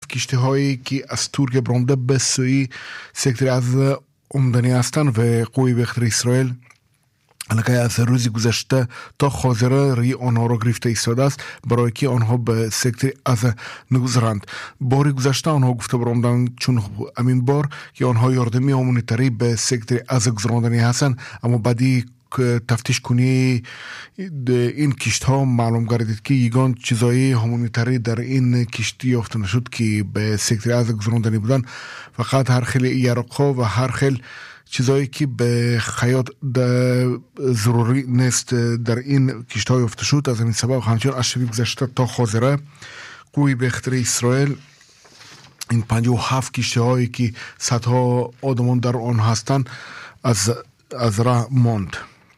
کشتی هایی که از ترکیه برانده به سوی سکتر از عمدانی هستند و قوی بخطر اسرائیل علاقه از روزی گذشته تا خاضره روی آنها را گرفته ایستاده است برای که آنها به سکتر از نگذرند. باری گذشته آنها گفته برامدند چون امین بار که آنها یاردمی هومانیتری به سکتر از گذراندنی هستند، اما بعدی تفتیش کنی این کشت ها معلوم گردید که یگان چیزایی هومانیتری در این کشتی یافته نشد که به سکتر از گذراندنی بودن، فقط هر خیلی یرقا و هر خیلی چیزایی که به خیاط ضروری نیست در این کشتی ها یافته شد. از این سبب همچنین از شب گذشته تا خاضره قوی بخطر اسرائیل این 57 کشتی هایی که صدها آدمان در آن هستند از راه ماند.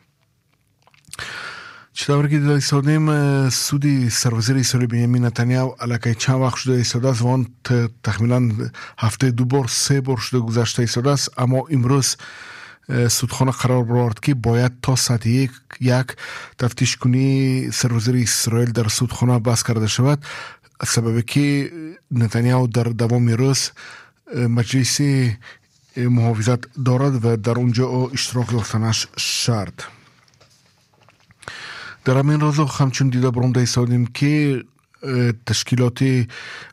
چطور که دیده ایستادیم سودی سروزیر اسرائیل بنیامین نتانیاهو علاقه چند وقت شده ایستاده است و آن تخمیلا هفته 2 بار 3 بار شده گذشته ایستاده است، اما امروز سودخانه قرار برآورد که باید تا ساعت 1 تفتیش کنی سروزیر اسرائیل در سودخانه بس کرده شود، سببی که نتانیاهو در دوام روز مجلس محافظت دارد و در اونجا اشتراک یافتنش شرط. در همین روز همچون دیده برامده ایستادیم که تشکیلات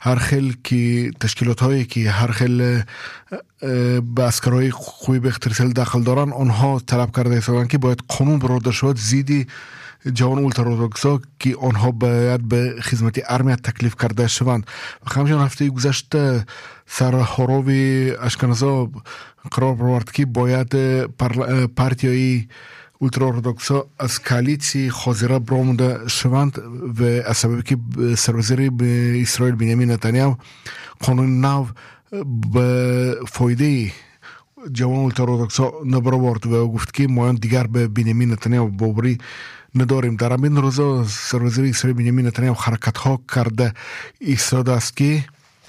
هایی که هر خیل به اسکرهای خوی به اخترسل داخل دارن آنها طلب کرده ایستادن که باید قانون برآورده شود زیدی جوان اولتراارتودکسا که آنها باید به خدمت ارمیا تکلیف کرده شوند. و همچنین هفته گذشته سر هاروی اشکنازا قرار برآورد که باید پارتیای اولتراارتودکسا از کالیسی خاضره برآمده شوند و از سببی که سروزیر به اسرائیل بنیامین نتانیاهو قانون نو به فایده جوان اولتراارتودکسا نبرآورد و گفت که ما دیگر به بنیامین نتانیاهو باوری نداریم. در همین روزا سروزیر اسرائیل بنیامین نتانیاهو حرکت ها کرده ایستاده است که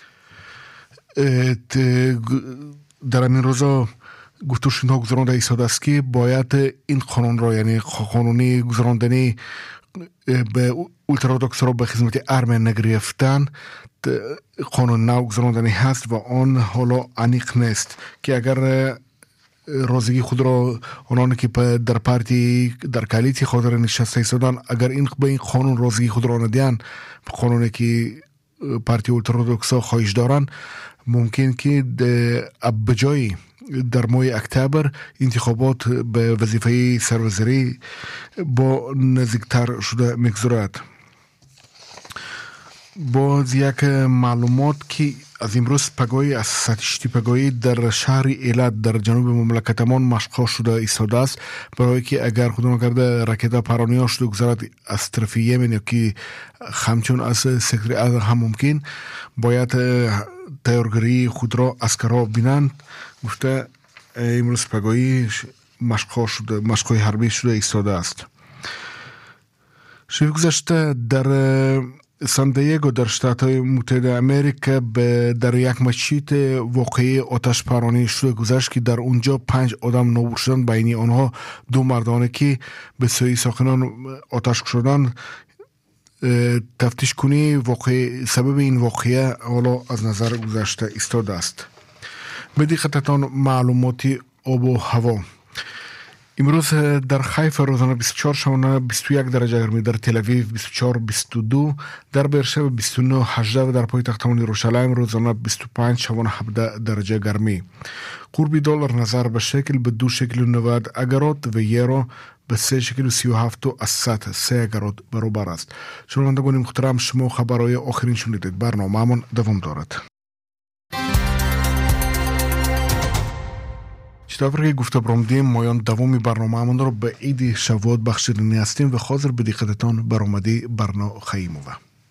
در همین روزا گفتوشون ها گذرانده ایستاده است که باید این قانون را، یعنی قانونی گذراندنی به اولتراارتودکس را به خدمت ارمیا نگرفتن، قانون نو گذراندنی هست و آن حالا انیق نیست که اگر رازگی خود را آنانی که در پارتی در کالیتی خاطر نشسته ایستادن اگر این به این قانون رازگی خود را ندیان، قانونی که پارتی اولتراارتودکس خواهش دارن، ممکن که بجای در ماه اکتبر انتخابات به وظیفه سروزری با نزدیکتر شده میگذرد. باز یک معلومات که از امروز پگاهی از ساتشتی پگاهی در شهر ایلات در جنوب مملکتمان مشغول شده ایستاده است برای که اگر خدا نکرده راکت پرانی شده گذرد از طرف یمن یا که همچون از سکتر از هم ممکن باید تیارگری خود را اسکرها بینند. گفته امروز پگاهی مشغول حربی شده ایستاده است. شب گذشته در سان دیگو در شتات متحده امریکا در یک مسجد واقعی آتش پرانی شده گذشت که در اونجا 5 آدم نابود شدند، بین آنها 2 مردانه که به سوی ساکنان آتش شدند. تفتیش کنی سبب این واقعه حالا از نظر گذشته ایستاده است. به دقتتان معلوماتی آب و هوا. امروز در حیفا روزانه 24 شبانه 21 درجه گرمی، در تل اویو 24 22، در برشب 29 18 و در پایتخت یروشلایم روزانه 25 شبانه 17 درجه گرمی. قربی دلار نظر به شکل به 2 شکل و 90 اگرات و یورو به 3 شکل و 37 از 3 اگرات برابر است. شنوندگان محترم، شما خبرهای آخرین شنیدید. برنامه‌مان دوام دارد. چطور که گفته برامدیم مایان دوامی برنامه همون رو به عید شواد بخشیدنی هستیم و حاضر به دقتتان برآمده برنامه خیمو.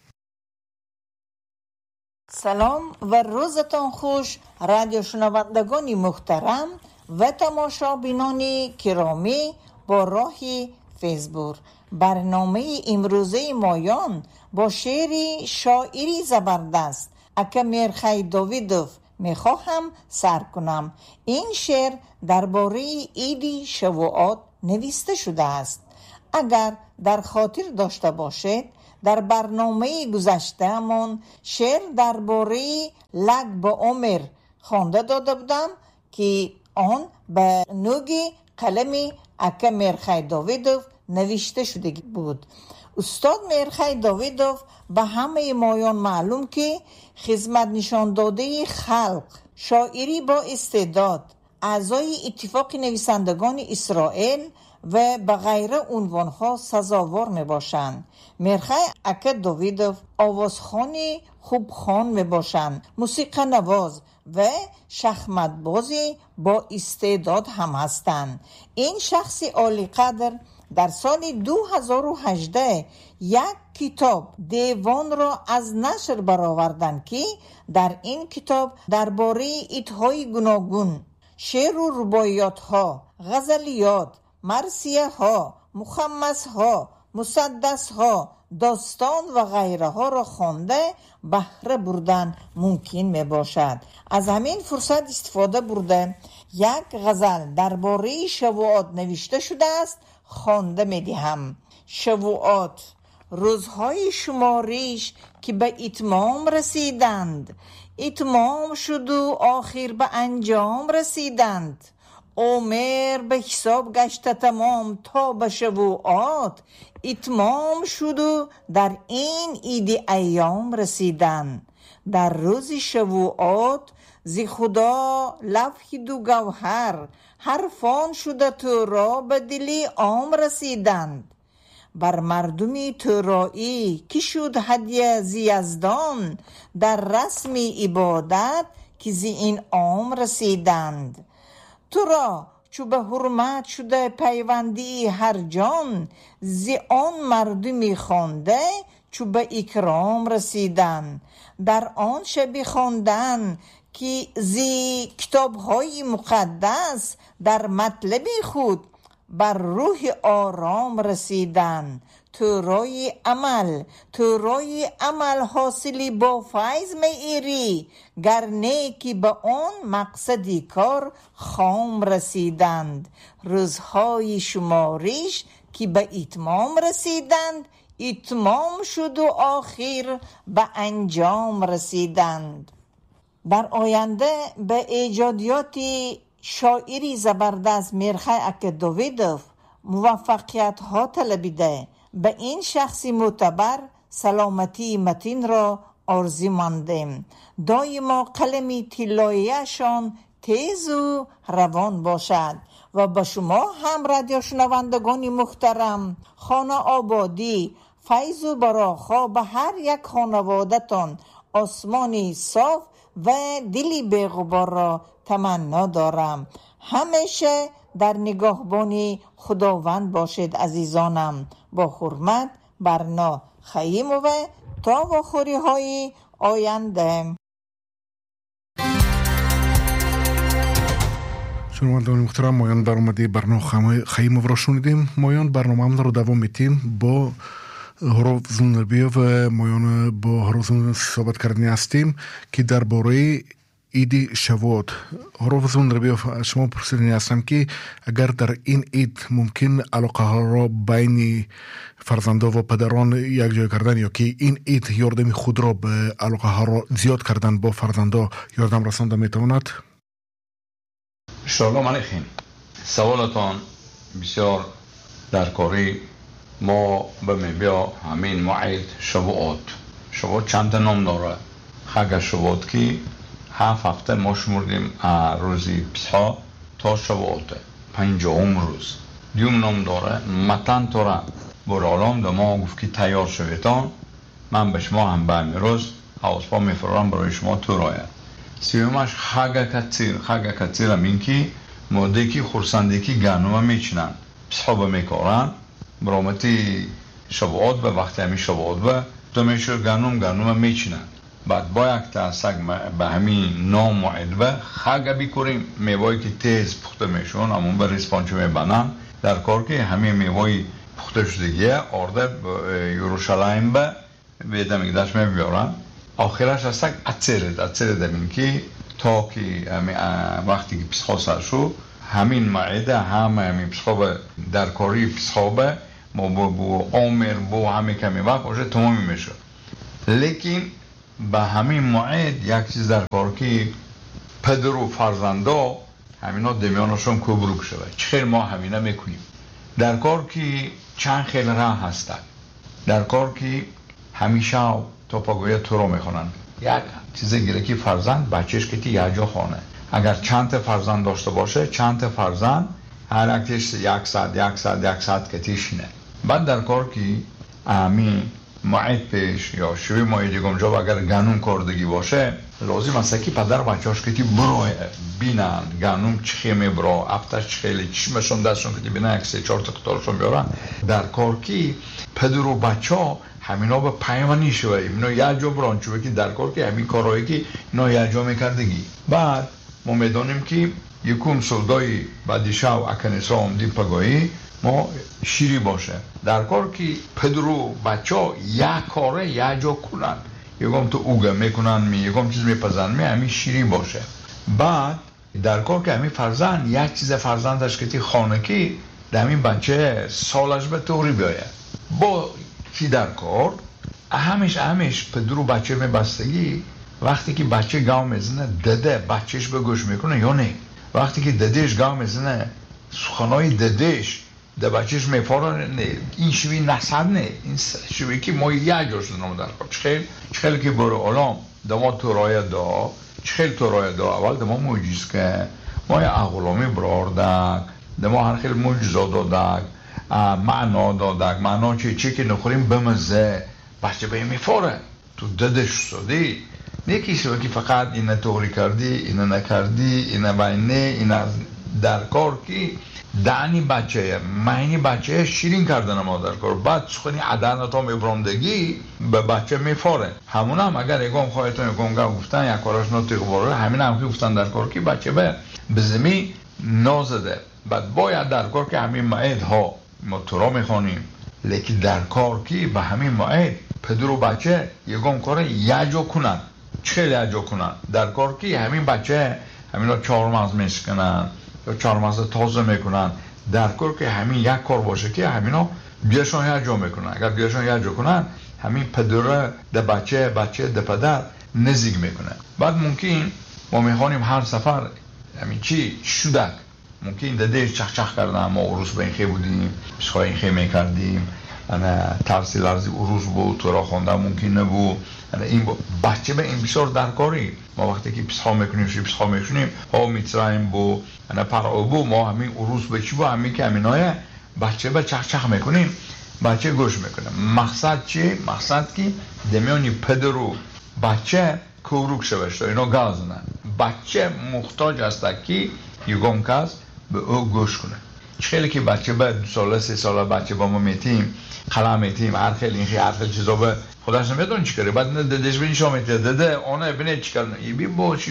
سلام و روزتان خوش رادیو شنوندگان محترم و تماشابینان گرامی با راه فیسبوک. برنامه امروزه مایان با شعری شاعری زبردست اکمیر خی داویدوف میخواهم سر کنم. این شعر درباره عید شووعات نوشته شده است. اگر در خاطر داشته باشید در برنامه گذشته‌مان شعر درباره لگ با عمر خوانده داده بودم که آن به نوگی قلم اکا میرخای داویدوف نوشته شده بود. استاد میرخای داویدوف به همه مایان معلوم که خدمت نشان داده خلق، شاعری با استعداد، اعضای اتفاق نویسندگان اسرائیل و به غیر عنوانها سزاوار می باشند. میرخای اکا داویدوف آوازخوانی خوب خوان می باشند، موسیقی نواز و شخمت بازی با استعداد هم هستند. این شخص عالی قدر در سال 2018 یک کتاب دیوان را از نشر برآوردند که در این کتاب درباره ایدهای گوناگون، شعر و رباعیات ها، غزلیات، مرثیه ها، مخمس ها، مسدس ها، داستان و غیره ها را خوانده بهره بردن ممکن می باشد. از همین فرصت استفاده برده یک غزل درباره شبوعات نوشته شده است، خوانده می دهم. شبوعات، روزهای شماریش که به اتمام رسیدند، اتمام شد و آخر به انجام رسیدند. عمر به حساب گشته تمام تا به شبوعات اتمام شد و در این عید ایام رسیدند. در روز شبوعات زی خدا لوح دو گوهر حرفان شده تو را به دلی عام رسیدند. بر مردمی تورایی که شد هدیه زی یزدان، در رسم عبادت که زی این عام رسیدند. تو را چو به حرمت شده پیوندی هر جان، زی آن مردمی خوانده چو به اکرام رسیدند. در آن شبی خواندن که زی کتاب‌های مقدس در مطلب خود بر روح آرام رسیدند. تو رای عمل حاصلی با فیض میری، گرنه که به آن مقصدی کار خام رسیدند. روزهای شماریش که به اتمام رسیدند، اتمام شد و آخر به انجام رسیدند. در آینده به ایجادیات شاعری زبردست میرخای اکا داویدوف موفقیت ها طلبیده. به این شخص معتبر سلامتی متین را آرزو ماندیم. دایما قلم طلایی‌شان تیز و روان باشد. و به شما هم رادیو شنوندگان محترم، خانه آبادی، فیض و براخا به هر یک خانوادتان، آسمانی صاف و دلی بی‌غبار را تمنا دارم. همیشه در نگاهبانی خداوند باشید عزیزانم. با حرمت برنا خیمو و تا و خوری های آینده. شنوندگان محترم، مایان برآمده برنامه خیمو را شنیدیم. مایان برنامه رو دوام میتیم با هروف زونربیو و مایان با هروف زون صحبت کردنی هستیم که درباره عید شوات. هروف زونربیو، شما پرسیدنی هستم که اگر در این عید ممکن علاقه ها را بین فرزندا و پدران یک جای کردن، یا که این عید یاردم خود را به علاقه ها را زیاد کردن با فرزندا یاردم رسانده میتواند؟ سلام علیکم. سوالتان بسیار درکاری. ما به میبیا همین موعد شبوعات چند نام داره. خگ شبوعات که 7 هفته ما شمردیم روزی پسحا تا شبوعات 50ام روز. دیوم نام داره متن تورا برالام ده ما گفت که تیار شویتان، من به شما هم به همین روز حواسپا میفرارم برای شما تورایه. سیومش خگ کتیر همین که موده که خورسنده که گرنومه میچینن پسحا میکارن برامتی شبوعات به وقتی همین شبوعات به دومیشو گرنومه میچینن. بعد با یک تاسک به همین نام معدبه خگه بیکوریم میوایی که تیز پخته میشون همون به ریسپانچو میبنن در کار که همین میوایی پخته شدگیه آرده به یروشلایم به بیده مقدش میبیارن. آخرش هستک اتسیره دمین که تا که وقتی که پسخا سر شو همین معده همین پسخا در کاری پسخا به ما بو عمر بو همه کمی وقت باشه تمامی میشه. لیکن به همین موعد یک چیز در کار که پدر و فرزندا همینا دمیانشون کبروک شود. چخیل ما همینا میکنیم در کار که چند خیل راه هستن، در کار که همیشه تا پاگویه تو رو میخونن. یک چیز گیره که فرزند بچهش کتی یک جا خانه، اگر چند تا فرزند داشته باشه چند تا فرزند هر اکتش 100 کتیش اینه. بعد در کار که همین موعد پیش یا شوی موعد دیگم جا اگر گانوم کردگی باشه لازم است که پدر بچه‌اش کتی برای بینن گانوم چخی میبرا افتش چخیلی چشمشون دستشون کتی بینن 3-4 تا قطارشون بیارن. در کار که پدر و بچه همینا به پیمانی شوه اینا یک جا بران چوه که در کار که همین کارهایی که اینا یک جا میکردگی. بعد ما میدانیم که یکم سودای بعدیشاو اکنیسا آمدی پگاهی ما شیری باشه در کار که پدر و بچه یک کاره یک جا کنن، یکم تو اوگه میکنن یکم چیز میپزن همین شیری باشه. بعد در کار که همین فرزند یک چیز فرزندش که تی خانکی در همین بچه سالش به طوری بیایه با کی در کار همیش پدر و بچه میبستگی وقتی که بچه گام میزنه دده بچهش به گوش میکنه یا نه، وقتی که ددهش گام میزنه سخنای ددهش ده بچهش میفاره نه. این شوی نصد نه، این شوی که ما یک جاش نمو در کار چخیل که برو علام دما تو رای دا چخیل تو رای دا اول دما موجیز که ما یه اغلامی براردک دما هر خیل موجزا دادک معنا دادک معنا چی که نخوریم بمزه بچه به این میفاره تو ددش سادی نیکیشو که فقط اینه توری کردی اینه نکردی اینه بینه اینه در کار که دعنی بچه معنی بچه شیرین کردن ما در کار. بعد سخنی عدالت ها میبرندگی به بچه میفاره همون هم اگر اگم خواهیتون اگم گفتن یک کاراش نطیق باره همین هم که گفتن در کار که بچه به زمین نازده. بعد باید در کار که همین معید ها ما تو را میخوانیم لیکن در کار که به همین معید پدر و بچه یکم کار یک جا کنن چه یک جا کنن در کار که همین بچه همین ها 4 مغز میشکنن یا 4 مغز تازه میکنن در کار که همین یک کار باشه که همین ها بیاشان یک جا میکنن. اگر بیاشان یک جا کنن همین پدر ده بچه ده پدر نزدیک میکنه. بعد ممکن ما میخوانیم هر سفر همین چی شدک ممکن دده چخ کردن ما عروس به این خیلی بودیم بسخواه این خیلی میکردیم ترسی لرزی عروس بود تو را خونده ممکن نبود این بچه به این بسیار درکاری ما وقتی که پسخواه میکنیم ها میترایم بود پرعو بود ما همین عروس به چی بود همین که همین های بچه به چخ میکنیم بچه گوش میکنه. مقصد چی؟ مقصد که دمیانی پدر و بچه کوروک شوشت اینا گازنن بچه محتاج است که یکم کس به او گوش کنه. خیلی که بچه به 2 ساله 3 ساله بچه با ما میتیم خلا میتیم هر خیلی چیزا به خودش نمیدون چی کاره بعد ددش بین شما میتیم دده آنه بینه چی کرن بی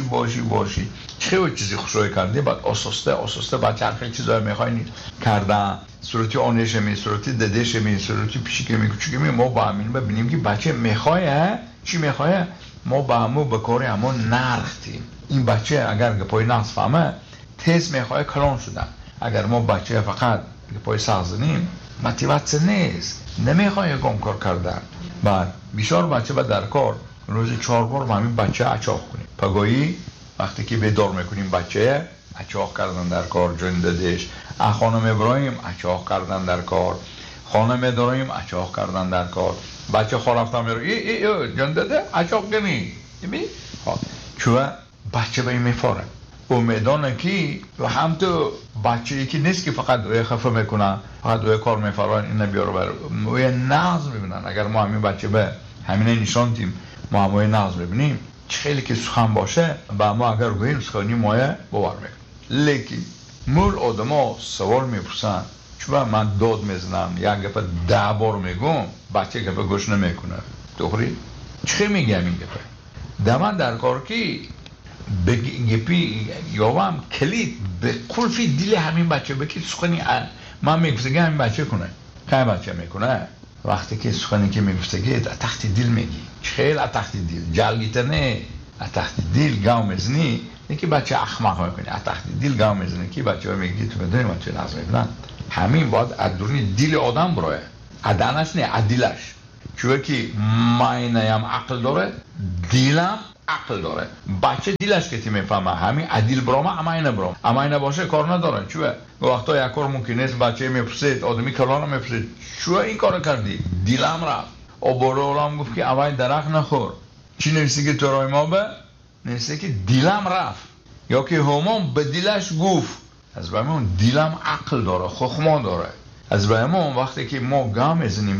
باشی خیلی چیزی خوشوی کردی بعد آساسته بچه هر خیلی چیزا میخواین کردن صورتی آنش صورتی ددش صورتی پیشی که کوچیک ما با همین ببینیم که بچه میخواه چی میخواه ما با همو به کاری همون نرختیم. این بچه اگر گپای نقص فهمه تیز میخواه کلان شدن. اگر ما بچه فقط گپای سازنیم موتیواسیون نیست نمیخواه یکم کار کردن. بعد بیشتر بچه با در کار روزی 4 بار همین بچه اچاق کنیم پگاهی وقتی که بیدار میکنیم بچه اچاق کردن در کار جن دادش خانم ابراهیم اچاق کردن در کار خانم ابراهیم اچاق کردن در کار بچه خورفتم میره جن داده اچاق کنی چوه بچه به این میفاره و میدانه که و هم تو بچه یکی نیست که فقط اوی خفه میکنن فقط اوی کار میفران این نبیاره بر اوی نغز میبینن. اگر ما همین بچه به همینه نشان تیم ما هم اوی نغز میبینیم خیلی که سخن باشه با ما اگر گوییم سخنی مایه باور میکنیم. لیکن مول آدم ها سوال میپرسن چون من داد میزنم یک گفت 10 بار میگم بچه گفت گوش نمیکنه دوخری چه میگم این گفت دمان در کار که گپی یا هم کلید به قلفی دیل همین بچه بکی سخنی من میگفتگی همین بچه کنه که بچه میکنه وقتی که سخنی که میگفتگی تخت دیل میگی خیلی تخت دیل جلگیت نه تخت دیل گاو مزنی یکی بچه اخمق میکنی تخت دیل گاو مزنی که بچه ها میگی تو بدونی بچه نظر میکنن همین باید ادرونی دیل آدم برای عدنش نه عدیلش، چون که ماینم عقل داره، دیلم عقل داره. بچه دیلش که میفهمه همین عدیل برام اماینه برام، اماینه باشه کار نداره. چون وقتا یک کار ممکن است بچه میپرسید، آدمی کلان میپرسید چون این کارو کردی، دیلم رفت. او برولام گفت که اوای درخت نخور. چی نویسی که تو رای ما به نویسی که دیلم رفت، یا که همون به دیلش گفت. از برای دیلم عقل داره، خخما داره. از برای وقتی که ما گام میزنیم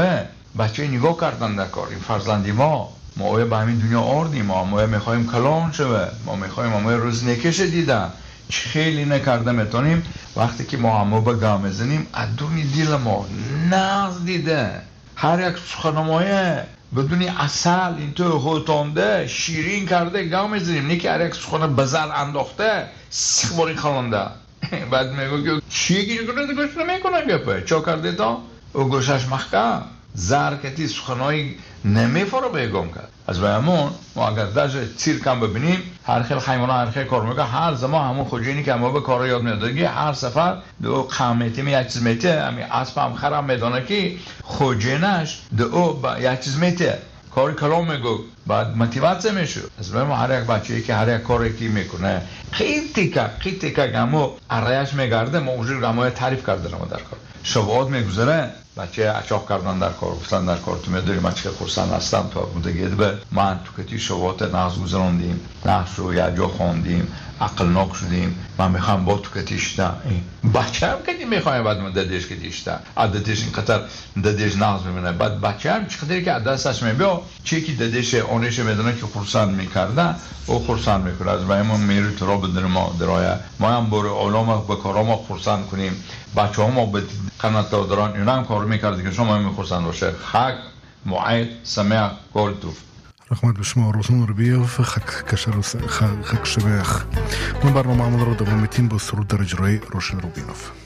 بچه نگاه کردن در کار. این فرزندی ما به همین دنیا آوردیم، ما میخوایم کلان شوه، ما میخوایم روز نکش دیدن. چه خیلی نکرده میتونیم وقتی که ما به گام میزنیم ادونی دیل ما ناز دیده. هر یک سخنمایه بدونی اصل اینطور خوتانده شیرین کرده گام میزنیم، نه که هر یک سخن بزل انداخته سخباری خلانده. بعد میگو که چیه که گوش نمیکنه گپه چا کرده تا او گوشش محکم زرکتی سخنایی نمیفاره بگم کرد. از بایمون ما اگر در سیرک هم ببینیم هر خیل خیمانا هر خیل کار میگه، هر زمان همون خوجینی که ما به کار یاد میادگی هر سفر دو قامتی می یک چیز میته، امی اسب هم خرم میدانه که خوجینش دو با یک چیز میته کاری کلام میگو بعد موتیواسیون میشه. از برای ما هر یک بچه‌ای که هر یک کاری که میکنه خیلی تیکا گامو ارایش میگرده، ما اونجور گامو تعریف کردن ما در کار شبات میگذره. بچه اچاق کردن در کار گفتن در کار تو میدونی من چه خرسند هستم تا بودگی به من تو کتی شبات نغز گذراندیم، نغز رو یه جا خوندیم، عقل ناک شدیم. من میخوام با تو کتیشتم بچه هم کتی میخوایم بعد من دادیش کتیشتم عددش اینقدر دادیش نغز میبینه. بعد بچه هم چقدری که عددش میبیا چی که دادیش اونش میدونه که خرسند میکردن او خرسند میکنه. از بایمون میره تو را بدن ما درایه ما هم برو علام به کارام خرسند کنیم. بچه ها ما به قنات دارن اینا هم کار میکرد که شما هم میخورسند باشه. خاک معید سمع گلتوف رحمت بشما روزون ربیوف خک شبیخ. من برنامه عمل رو دوام میتیم با سرود در اجرای روشن روبینوف.